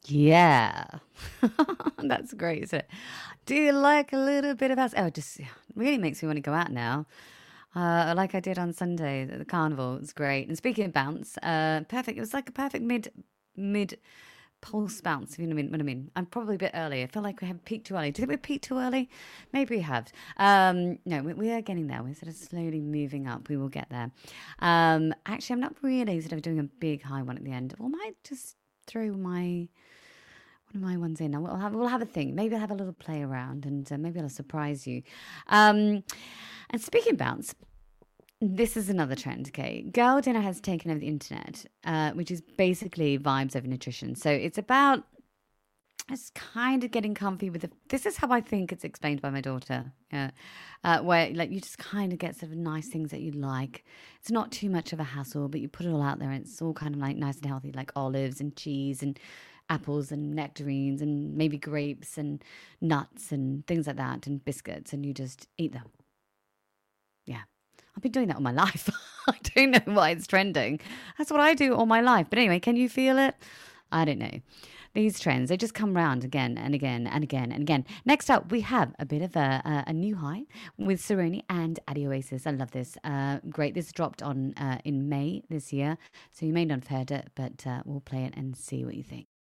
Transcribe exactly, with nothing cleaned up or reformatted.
Yeah. That's great, isn't it? Do you like a little bit of house? Oh, it just yeah, really makes me want to go out now. Uh, like I did on Sunday at the carnival. It's great. And speaking of bounce, uh, perfect. It was like a perfect mid mid pulse bounce, if you know what I mean. What I mean. I'm probably a bit early. I feel like we have peaked too early. Did we peak too early? Maybe we have. Um, no, we, we are getting there. We're sort of slowly moving up. We will get there. Um, actually, I'm not really sort of doing a big high one at the end. Or might just throw my one of my ones in. We'll have we'll have a thing. Maybe I'll have a little play around, and uh, maybe I'll surprise you. Um, and speaking of bounce, this is another trend. Okay, Girl Dinner has taken over the internet, uh, which is basically vibes over nutrition. So it's about it's kind of getting comfy with the. This is how I think it's explained by my daughter. Yeah, uh, where like you just kind of get sort of nice things that you like. It's not too much of a hassle, but you put it all out there, and it's all kind of like nice and healthy, like olives and cheese and apples and nectarines and maybe grapes and nuts and things like that and biscuits, and you just eat them. Yeah. I've been doing that all my life. I don't know why it's trending. That's what I do all my life. But anyway, can you feel it? I don't know. These trends, they just come round again and again and again and again. Next up, we have a bit of a, a, a new high with Seroni and Adi Oasis. I love this. Uh, great. This dropped on uh, in May this year. So you may not have heard it, but uh, we'll play it and see what you think.